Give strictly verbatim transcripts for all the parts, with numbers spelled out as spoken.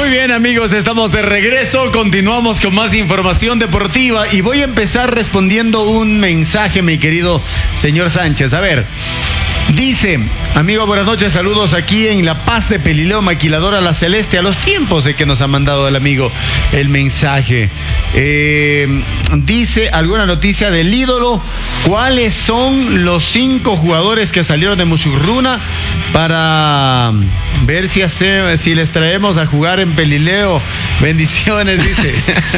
Muy bien, amigos, estamos de regreso. Continuamos con más información deportiva y voy a empezar respondiendo un mensaje, mi querido señor Sánchez. A ver, dice, amigo, buenas noches, saludos aquí en La Paz de Pelileo, maquiladora La Celeste, a los tiempos de que nos ha mandado el amigo el mensaje. Eh, dice, alguna noticia del ídolo, ¿cuáles son los cinco jugadores que salieron de Musurruna para ver si, hace, si les traemos a jugar en Pelileo? Bendiciones, dice.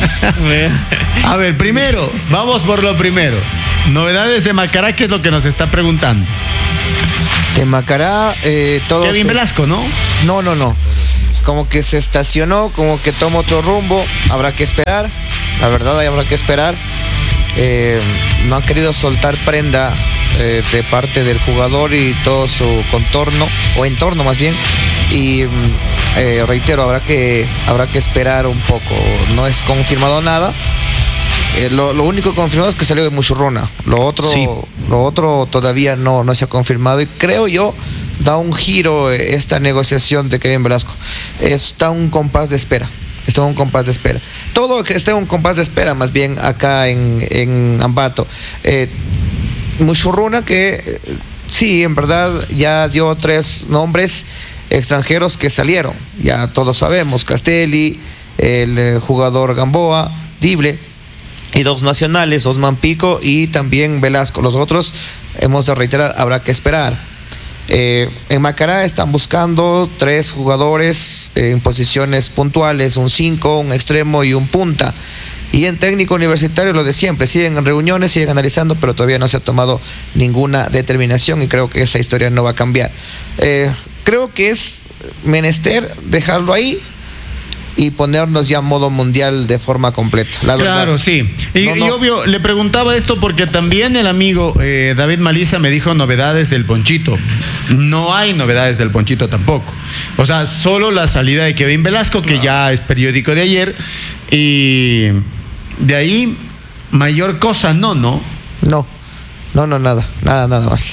A ver, primero, vamos por lo primero. Novedades de Macará, ¿qué es lo que nos está preguntando? De Macará, eh, todo. Kevin Velasco, ¿no? No, no, no. Como que se estacionó, como que toma otro rumbo. Habrá que esperar. La verdad, habrá que esperar. Eh, no han querido soltar prenda eh, de parte del jugador y todo su contorno, o entorno más bien. Y eh, reitero, habrá que, habrá que esperar un poco. No es confirmado nada. Eh, lo, lo único confirmado es que salió de Musurruna. Lo otro, sí. lo otro todavía no, no se ha confirmado. Y creo yo, da un giro esta negociación de Kevin Velasco. Está un compás de espera. Está un compás de espera. Todo está en un compás de espera, más bien acá en, en Ambato. Eh, Musurruna que sí, en verdad ya dio tres nombres extranjeros que salieron. Ya todos sabemos, Castelli, el jugador Gamboa, Dible, y dos nacionales, Osman Pico y también Velasco. Los otros, hemos de reiterar, habrá que esperar. Eh, en Macará están buscando tres jugadores eh, en posiciones puntuales, un cinco, un extremo y un punta. Y en técnico universitario lo de siempre, siguen en reuniones, siguen analizando, pero todavía no se ha tomado ninguna determinación y creo que esa historia no va a cambiar. Eh, creo que es menester dejarlo ahí y ponernos ya modo mundial de forma completa, la verdad. Claro, sí. Y, no, no. y obvio, le preguntaba esto porque también el amigo eh, David Maliza me dijo novedades del Ponchito. No hay novedades del Ponchito tampoco. O sea, solo la salida de Kevin Velasco, que no. ya es periódico de ayer, y de ahí mayor cosa no, ¿no? No, no, no, nada, nada, nada más.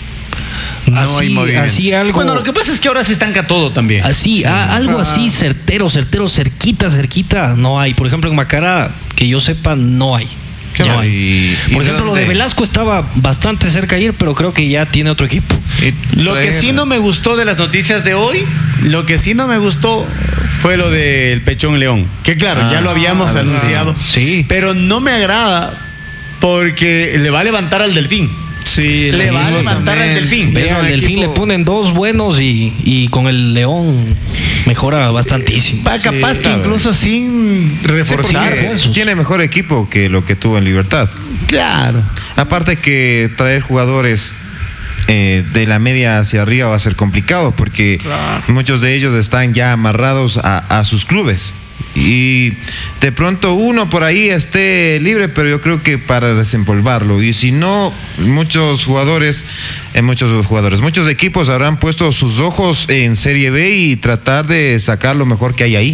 No así, hay movimiento. Así algo. Bueno, lo que pasa es que ahora se estanca todo también. Así, sí. a, algo ah. así certero, certero, cerquita, cerquita, no hay. Por ejemplo, en Macará, que yo sepa, no hay. ¿Qué no hay? Y, Por y ejemplo, dónde? Lo de Velasco estaba bastante cerca ayer, pero creo que ya tiene otro equipo. Lo que sí no me gustó de las noticias de hoy, lo que sí no me gustó fue lo del Pechón León. Que claro, ah, ya lo habíamos ah, anunciado. Sí. Pero no me agrada porque le va a levantar al Delfín. Sí, le va a levantar al Delfín. Vea, al Delfín equipo... le ponen dos buenos y, y con el León mejora bastantísimo. Va capaz sí, que claro. incluso sin reforzar. Sí, tiene mejor equipo que lo que tuvo en Libertad. Claro. Aparte que traer jugadores eh, de la media hacia arriba va a ser complicado porque claro. muchos de ellos están ya amarrados a, a sus clubes. Y de pronto uno por ahí esté libre, pero yo creo que para desempolvarlo. Y si no, muchos jugadores, eh, muchos jugadores, muchos equipos habrán puesto sus ojos en Serie B y tratar de sacar lo mejor que hay ahí.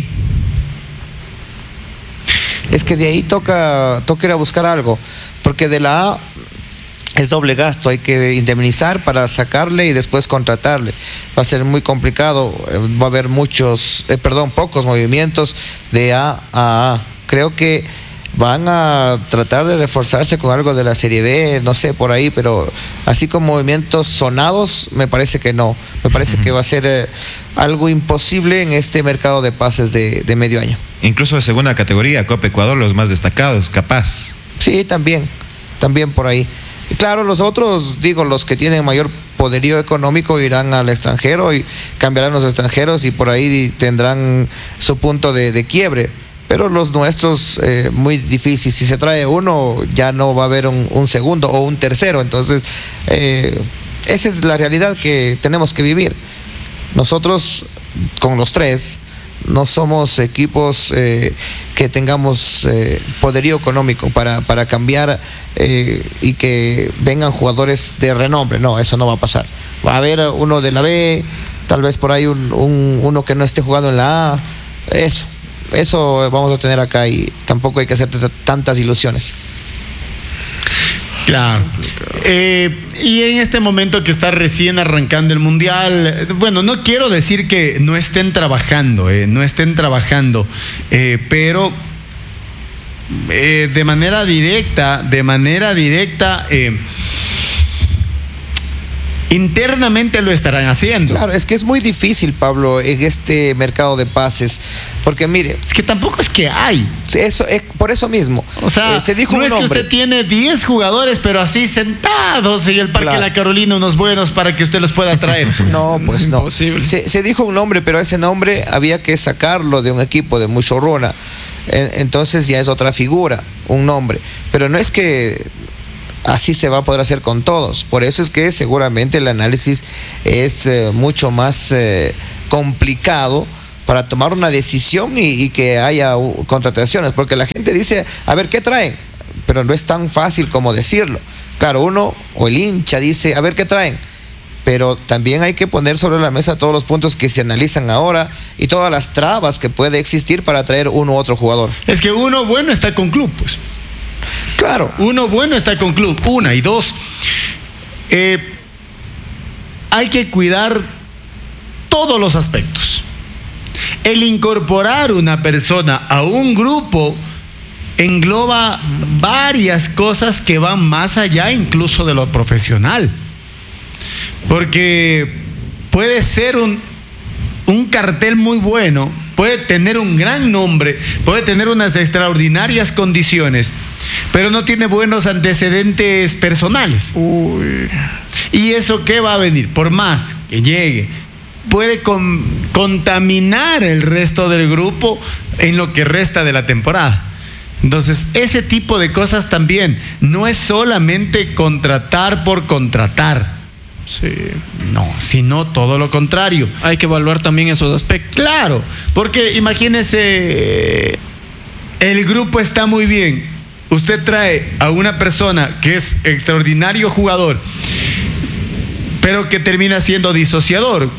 Es que de ahí toca, toca ir a buscar algo, porque de la A es doble gasto, hay que indemnizar para sacarle y después contratarle. Va a ser muy complicado, va a haber muchos, eh, perdón, pocos movimientos de A a A. Creo que van a tratar de reforzarse con algo de la Serie B, no sé, por ahí, pero así con movimientos sonados, me parece que no. Me parece uh-huh. que va a ser eh, algo imposible en este mercado de pases de, de medio año. Incluso de segunda categoría, Copa Ecuador, los más destacados, capaz. Sí, también, también por ahí. Claro, los otros, digo, los que tienen mayor poderío económico irán al extranjero y cambiarán los extranjeros y por ahí tendrán su punto de, de quiebre. Pero los nuestros, eh, muy difícil. Si se trae uno, ya no va a haber un, un segundo o un tercero. Entonces, eh, esa es la realidad que tenemos que vivir. Nosotros, con los tres, no somos equipos eh, que tengamos eh, poderío económico para, para cambiar eh, y que vengan jugadores de renombre. No, eso no va a pasar. Va a haber uno de la B, tal vez por ahí un, un, uno que no esté jugando en la A. Eso, eso vamos a tener acá y tampoco hay que hacer t- tantas ilusiones. Claro. Eh, y en este momento que está recién arrancando el Mundial, bueno, no quiero decir que no estén trabajando, eh, no estén trabajando, eh, pero eh, de manera directa, de manera directa, eh, internamente lo estarán haciendo. Claro, es que es muy difícil, Pablo, en este mercado de pases, porque mire, Es que tampoco es que hay. eso es por eso mismo. O sea, eh, se dijo no un es que nombre. usted tiene diez jugadores, pero así sentados en el Parque Claro. La Carolina, unos buenos para que usted los pueda traer. No, pues no. Imposible. Se, se dijo un nombre, pero ese nombre había que sacarlo de un equipo de Muchurruna. En- Entonces ya es otra figura, un nombre. Pero no es que así se va a poder hacer con todos. Por eso es que seguramente el análisis es eh, mucho más eh, complicado para tomar una decisión y, y que haya uh, contrataciones. Porque la gente dice, a ver, ¿qué traen? Pero no es tan fácil como decirlo. Claro, uno o el hincha dice, a ver, ¿qué traen? Pero también hay que poner sobre la mesa todos los puntos que se analizan ahora y todas las trabas que puede existir para traer uno u otro jugador. Es que uno bueno está con club, pues. Claro, Uno bueno está con club. Una y dos. eh, hay que cuidar todos los aspectos. El incorporar una persona a un grupo engloba varias cosas que van más allá incluso de lo profesional. Porque puede ser un, un cartel muy bueno, puede tener un gran nombre, puede tener unas extraordinarias condiciones, pero no tiene buenos antecedentes personales. ¿Y eso qué va a venir? Por más que llegue, puede con- contaminar el resto del grupo en lo que resta de la temporada. Entonces, ese tipo de cosas también no es solamente contratar por contratar. Sí. No, sino todo lo contrario. Hay que evaluar también esos aspectos. Claro, porque imagínese, el grupo está muy bien. Usted trae a una persona que es extraordinario jugador, pero que termina siendo disociador.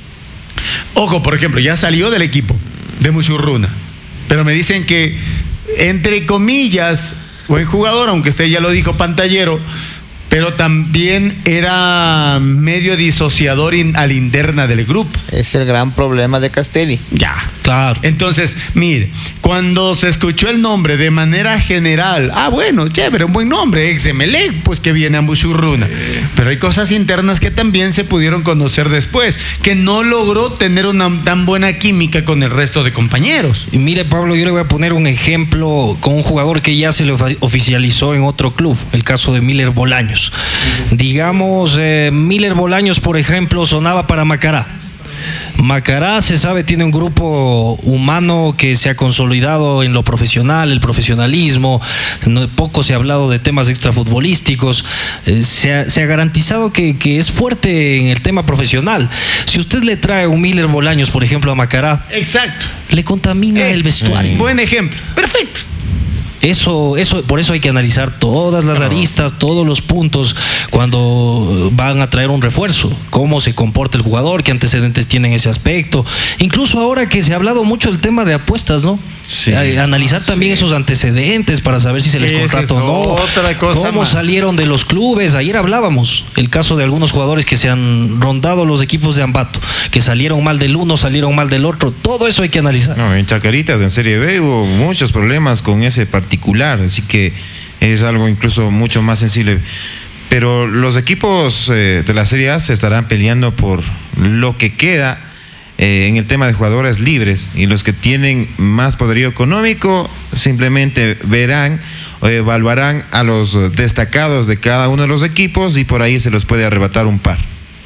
Ojo, por ejemplo, ya salió del equipo de Muchurruna, pero me dicen que, entre comillas, buen jugador, aunque usted ya lo dijo, pantallero, pero también era medio disociador in- a la interna del grupo. es el gran problema de Castelli. Ya. Claro. Entonces, mire, cuando se escuchó el nombre de manera general, ah, bueno, chévere, un buen nombre, Ex-Emelec, pues que viene a Muchurruna. Pero hay cosas internas que también se pudieron conocer después, que no logró tener una tan buena química con el resto de compañeros. Y mire, Pablo, yo le voy a poner un ejemplo con un jugador que ya se le ofi- oficializó en otro club, el caso de Miller Bolaños. Digamos, eh, Miller Bolaños, por ejemplo, sonaba para Macará. Macará, se sabe, tiene un grupo humano que se ha consolidado en lo profesional, el profesionalismo. No, poco se ha hablado de temas extrafutbolísticos. Eh, se, ha, se ha garantizado que, que es fuerte en el tema profesional. Si usted le trae un Miller Bolaños, por ejemplo, a Macará, Exacto. le contamina Eh, el vestuario. Buen ejemplo. Perfecto. Eso, eso, por eso hay que analizar todas las aristas, todos los puntos cuando van a traer un refuerzo, cómo se comporta el jugador, qué antecedentes tiene en ese aspecto. Incluso ahora que se ha hablado mucho del tema de apuestas, ¿no? Sí. Eh, Analizar también esos antecedentes para saber si se les Esa contrata es o no. otra cosa Cómo más. salieron de los clubes. Ayer hablábamos el caso de algunos jugadores que se han rondado los equipos de Ambato, que salieron mal del uno, salieron mal del otro. Todo eso hay que analizar. No, en Chacaritas, en Serie B, hubo muchos problemas con ese particular, así que es algo incluso mucho más sensible. Pero los equipos eh, de la Serie A se estarán peleando por lo que queda eh, en el tema de jugadores libres, y los que tienen más poderío económico simplemente verán o evaluarán a los destacados de cada uno de los equipos y por ahí se los puede arrebatar un par.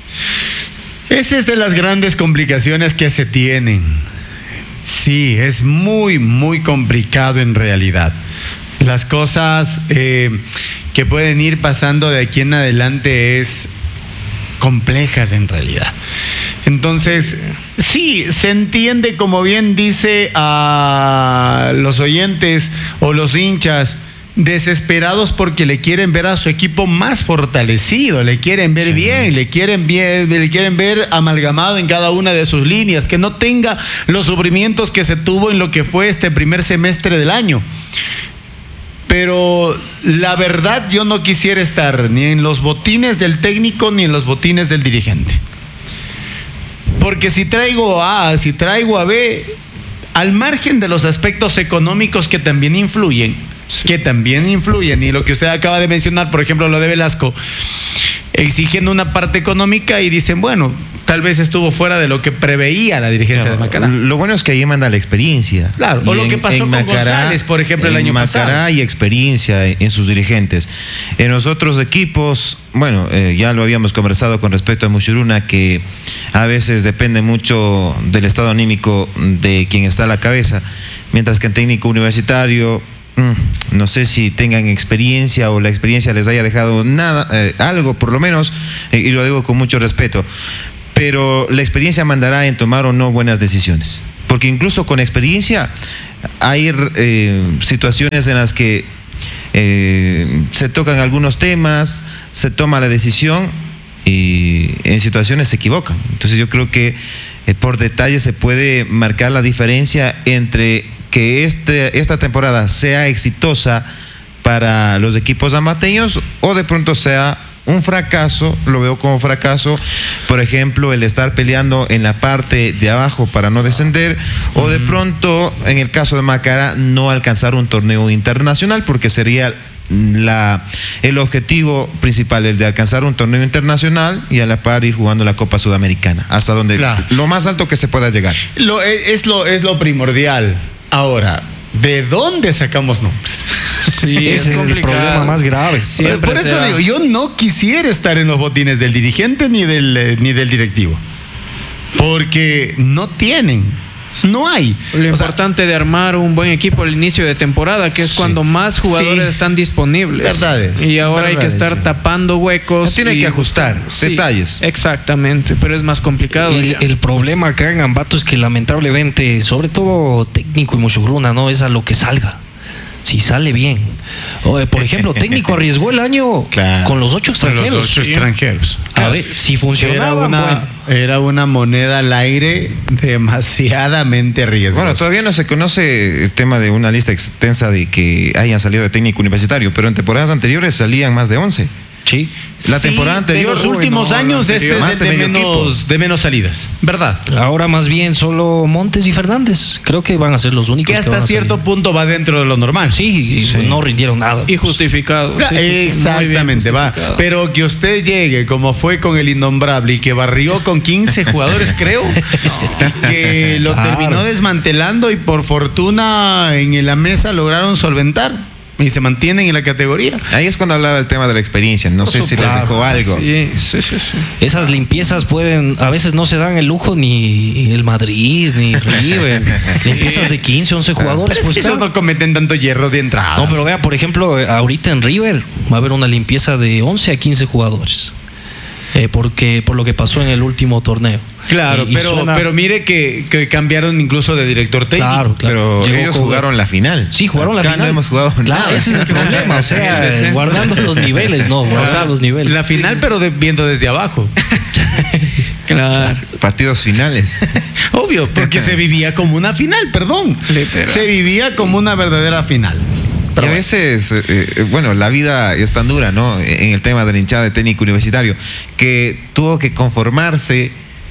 Esa es de las grandes complicaciones que se tienen. Sí, es muy, muy complicado en realidad. Las cosas eh, que pueden ir pasando de aquí en adelante es complejas en realidad. Entonces, sí, se entiende, como bien dice a los oyentes o los hinchas, desesperados porque le quieren ver a su equipo más fortalecido, le quieren ver bien, le quieren bien, le quieren ver amalgamado en cada una de sus líneas, que no tenga los sufrimientos que se tuvo en lo que fue este primer semestre del año. Pero la verdad, yo no quisiera estar ni en los botines del técnico ni en los botines del dirigente. Porque si traigo A, si traigo a B, al margen de los aspectos económicos que también influyen, sí. que también influyen, y lo que usted acaba de mencionar, por ejemplo, lo de Velasco, exigiendo una parte económica y dicen, bueno, tal vez estuvo fuera de lo que preveía la dirigencia Claro, de Macará. Lo bueno es que ahí manda la experiencia. Claro, Y o lo que pasó con González, por ejemplo, el en año Macará pasado. hay experiencia en sus dirigentes. En los otros equipos, bueno, eh, ya lo habíamos conversado con respecto a Mushuruna, que a veces depende mucho del estado anímico de quien está a la cabeza, mientras que en técnico universitario, mm, no sé si tengan experiencia o la experiencia les haya dejado nada, eh, algo por lo menos, eh, y lo digo con mucho respeto. Pero la experiencia mandará en tomar o no buenas decisiones. Porque incluso con experiencia hay eh, situaciones en las que eh, se tocan algunos temas, se toma la decisión y en situaciones se equivocan. Entonces yo creo que eh, por detalle se puede marcar la diferencia entre que este, esta temporada sea exitosa para los equipos amateños o de pronto sea un fracaso. Lo veo como fracaso, por ejemplo, el estar peleando en la parte de abajo para no descender, o de pronto, en el caso de Macará, no alcanzar un torneo internacional, porque sería la, el objetivo principal, el de alcanzar un torneo internacional y a la par ir jugando la Copa Sudamericana, hasta donde Claro. lo más alto que se pueda llegar. Lo, es, es lo, es lo primordial. Ahora, ¿de dónde sacamos nombres? Sí, Ese es el problema más grave. Siempre Por eso será. digo, yo no quisiera estar en los botines del dirigente ni del, eh, ni del directivo. Porque no tienen. No hay. Lo O sea, importante de armar un buen equipo al inicio de temporada, que es Sí. cuando más jugadores Sí. están disponibles. Verdades, Y ahora hay que verdades, estar sí. tapando huecos. Tiene y que ajustar Sí, detalles. Exactamente, pero es más complicado. El, ya. el problema acá en Ambato es que lamentablemente, sobre todo técnico y Mushuruna, no es a lo que salga. Si sale bien. O, eh, por ejemplo, técnico arriesgó el año Claro. con los ocho con extranjeros. los ocho Sí. extranjeros. A ver, si Era funcionaba, una, bueno. era una moneda al aire demasiadamente riesgosa. Bueno, todavía no se conoce el tema de una lista extensa de que hayan salido de técnico universitario, pero en temporadas anteriores salían más de once. Sí. La Sí, temporada anterior, de los uy, últimos no, años, la este anterior. es Más el de de medio menos, de menos salidas. ¿Verdad? Ahora más bien solo Montes y Fernández. Creo que van a ser los únicos Que que hasta van a cierto salir. punto va dentro de lo normal. Sí, Sí. no rindieron nada. Y justificado. Cla- Sí, sí, sí, muy bien Exactamente, va. justificado. Pero que usted llegue como fue con el Innombrable y que barrió con quince jugadores, creo, y que lo Claro. terminó desmantelando y por fortuna en la mesa lograron solventar y se mantienen en la categoría. ahí es cuando hablaba del tema de la experiencia. No Por sé si les supuesto, dejó algo. Sí, sí, sí, sí. Esas limpiezas pueden, a veces no se dan el lujo ni el Madrid, ni River. Limpiezas de quince, once jugadores. Pero es pues que claro. esos no cometen tanto hierro de entrada. No, pero vea, por ejemplo, eh, ahorita en River va a haber una limpieza de once a quince jugadores. Eh, porque, por lo que pasó en el último torneo. Claro, Y- y pero, suena- pero mire que, que cambiaron incluso de director técnico. Claro, claro. Pero Llegó ellos con- jugaron la final. Sí, jugaron la Acá final. no hemos jugado Claro, nada. ese es el problema. O sea, El descenso. guardando los niveles, no, guardando los niveles. La final, pero de- viendo desde abajo. Claro. Partidos finales. Obvio, porque se vivía como una final, perdón. Literal. Se vivía como una verdadera final. Y Pero a veces, eh, eh, bueno, la vida es tan dura, ¿no? En el tema de la hinchada de técnico universitario, que tuvo que conformarse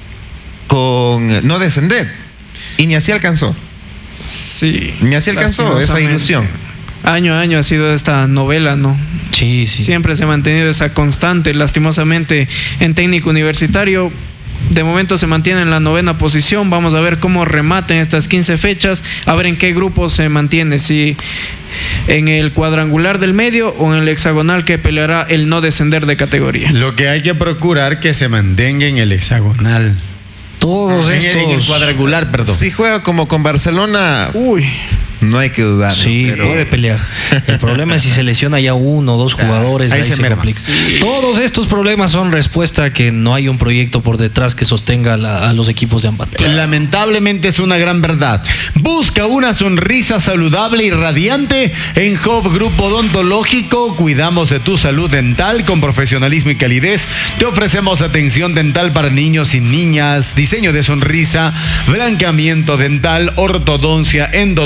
con no descender. Y ni así alcanzó. Sí. Ni así alcanzó esa Lastimosamente. ilusión. Año a año ha sido esta novela, ¿no? Sí, sí. Siempre se ha mantenido esa constante. Lastimosamente, en técnico universitario, de momento se mantiene en la novena posición. Vamos a ver cómo rematen estas quince fechas, a ver en qué grupo se mantiene, si en el cuadrangular del medio o en el hexagonal que peleará el no descender de categoría. lo que hay que procurar que se mantenga en el hexagonal. Todos En el, en el estos. cuadrangular, perdón. Si juega como con Barcelona, Uy, no hay que dudar. Sí, pero- puede pelear. El problema es si se lesiona ya uno o dos jugadores, ahí ahí, se se, merma. complica. Todos estos problemas son respuesta a que no hay un proyecto por detrás que sostenga la- a los equipos de Ambato. Lamentablemente es una gran verdad. Busca una sonrisa saludable y radiante en Hub Grupo Odontológico. Cuidamos de tu salud dental con profesionalismo y calidez. Te ofrecemos atención dental para niños y niñas, diseño de sonrisa, blanqueamiento dental, ortodoncia, endodoncia,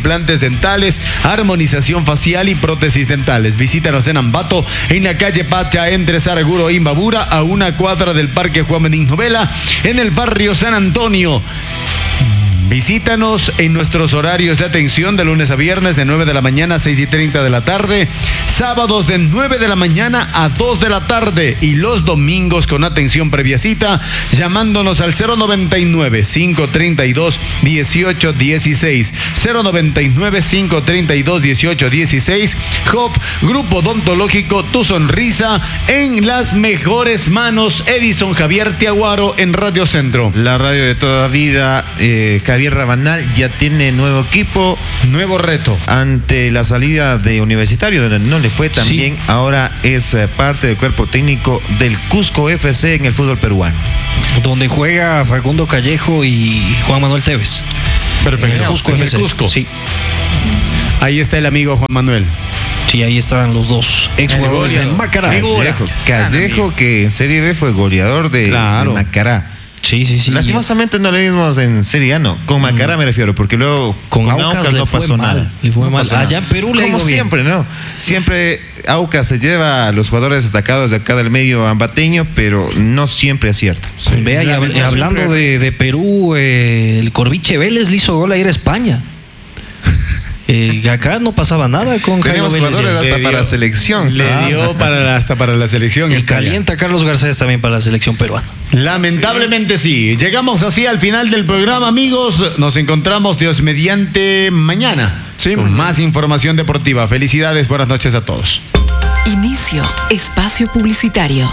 implantes dentales, armonización facial y prótesis dentales. Visítanos en Ambato, en la calle Pacha, entre Saraguro e Imbabura, a una cuadra del Parque Juan Benín Novela, en el barrio San Antonio. Visítanos en nuestros horarios de atención de lunes a viernes de nueve de la mañana a seis y treinta de la tarde, sábados de nueve de la mañana a dos de la tarde y los domingos con atención previa cita, llamándonos al cero noventa y nueve, cinco treinta y dos, dieciocho dieciséis, cero noventa y nueve, cinco treinta y dos, dieciocho dieciséis. Hop, Grupo Odontológico, tu sonrisa en las mejores manos. Edison Javier Tiaguaro en Radio Centro. La radio de toda vida, eh, Javier Rabanal ya tiene nuevo equipo, nuevo reto. Ante la salida de Universitario, donde no le fue tan Sí. bien, ahora es eh, parte del cuerpo técnico del Cusco F C en el fútbol peruano. Donde juega Facundo Callejo y Juan Manuel Tevez. Perfecto. En el Cusco En el F C. Cusco. Sí. Ahí está el amigo Juan Manuel. Sí, ahí están los dos ex jugadores de Macará. Figura. Callejo, Callejo, que en Serie B fue goleador de, Claro. de Macará. Sí, sí, sí. Lastimosamente no le vimos en Serie A, no. Con Macará me refiero, porque luego Con Aucas Aucas le no fue pasó mal, nada. le fue No mal. pasó nada. Allá en Perú le ha Como ido bien. siempre, ¿no? Siempre Aucas se lleva a los jugadores destacados de acá del medio ambateño, pero no siempre acierta. Vea, y la hab- verdad, hablando siempre- de, de Perú, eh, el Corviche Vélez le hizo gol ayer a España. Eh, acá no pasaba nada con Jairo Tenemos Vélez. jugadores El, hasta Le para dio- selección. Le Ah. dio para la- hasta para la selección. el está ya. calienta Carlos Garcés también para la selección peruana. Lamentablemente sí. Llegamos así al final del programa, amigos. Nos encontramos Dios mediante mañana Sí, con mañana. más información deportiva. Felicidades, buenas noches a todos. Inicio espacio publicitario.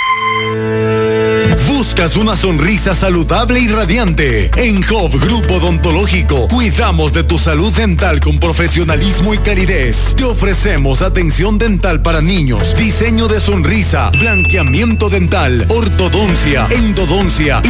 Buscas una sonrisa saludable y radiante. En Hop Grupo Odontológico cuidamos de tu salud dental con profesionalismo y calidez. Te ofrecemos atención dental para niños, diseño de sonrisa, blanqueamiento dental, ortodoncia, endodoncia